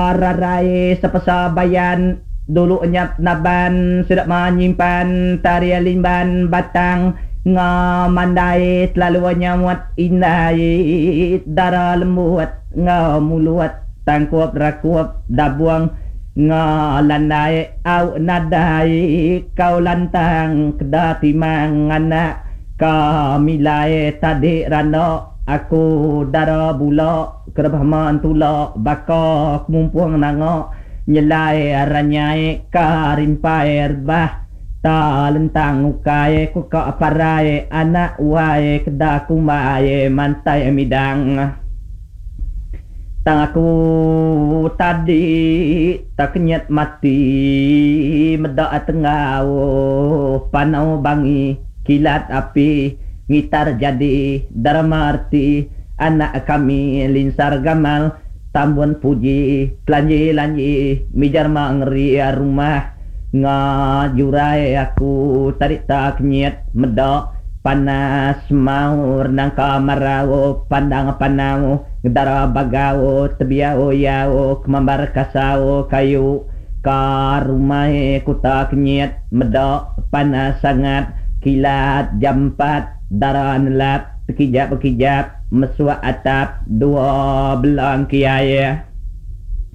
Rarai sepesabayan dulu nyap naban sudah menyimpan tarian limban batang ngamandai selalu nyamut indai darah lembut ngamuluat tangkuap rakuap dabuang ngalandai au nadai kau lantang kedati mangana kamilai tadi rano aku dara bula kerbahaman tula bakok mumpung nango nyelai aranyai karimpai erbah ta lentang ukai ku ka parai anak uai kedak kumai mantai midang tang aku tadi tak kenyat mati medak tengah panau bangi kilat api ngitar jadi dharma arti anak kami linsar gamal tambun puji lanji mijar mangri rumah ngajurai aku tarik tak nyet medok panas maur nang kamarau pandang panau ngedara bagau tebiao yao kemambar kasau kayu karumai kutak nyet medok panas sangat kilat jam 4 darah nelap bekijap mesua atap 2 belang kiai